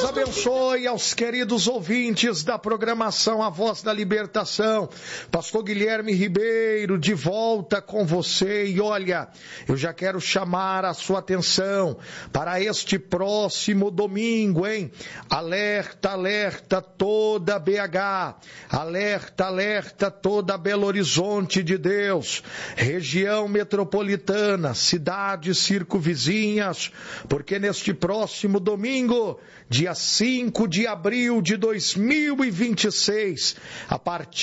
abençoe aos queridos ouvintes da programação A Voz da Libertação. Pastor Guilherme Ribeiro, de volta com você. E olha, eu já quero chamar a sua atenção para este próximo domingo, hein? Alerta, alerta toda BH. Alerta, alerta toda Belo Horizonte de Deus. Região metropolitana, cidades circunvizinhas, porque neste próximo domingo, dia 5 de abril de 2026, a partir